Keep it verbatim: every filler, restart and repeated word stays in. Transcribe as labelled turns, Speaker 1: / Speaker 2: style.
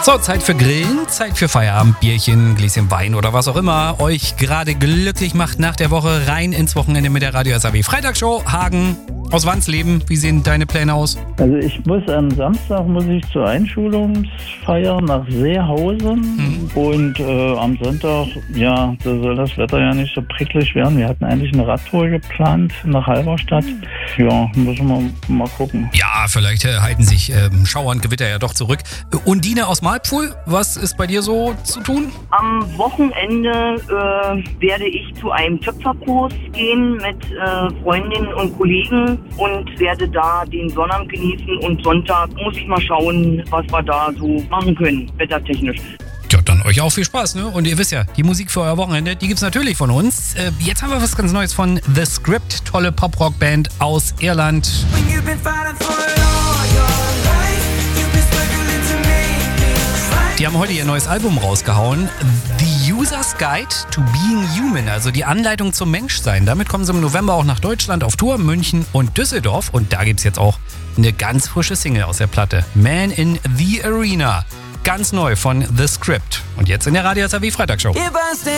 Speaker 1: So, Zeit für Grillen, Zeit für Feierabend, Bierchen, Gläschen Wein oder was auch immer euch gerade glücklich macht nach der Woche. Rein ins Wochenende mit der Radio S A W Freitagsshow. Hagen aus Wandsleben, wie sehen deine Pläne aus?
Speaker 2: Also ich muss am Samstag muss ich zur Einschulungsfeier nach Seehausen mhm. und äh, am Sonntag, ja, da soll das Wetter ja nicht so pricklig werden. Wir hatten eigentlich eine Radtour geplant nach Halberstadt. Ja, müssen wir mal gucken.
Speaker 1: Ja, vielleicht äh, halten sich äh, Schauer und Gewitter ja doch zurück. Undine aus Marpfuhl, was ist bei dir so zu tun?
Speaker 3: Am Wochenende äh, werde ich zu einem Töpferkurs gehen mit äh, Freundinnen und Kollegen und werde da den Sonnabend genießen und Sonntag muss ich mal schauen, was wir da so machen können, wettertechnisch.
Speaker 1: Ja, dann euch auch viel Spaß, ne? Und ihr wisst ja, die Musik für euer Wochenende, die gibt's natürlich von uns. Äh, jetzt haben wir was ganz Neues von The Script, tolle Pop-Rock-Band aus Irland. Die haben heute ihr neues Album rausgehauen, The User's Guide to Being Human, also die Anleitung zum Menschsein. Damit kommen sie im November auch nach Deutschland auf Tour, München und Düsseldorf. Und da gibt's jetzt auch eine ganz frische Single aus der Platte, Man in the Arena. Ganz neu von The Script. Und jetzt in der Radio S A W Freitagsshow.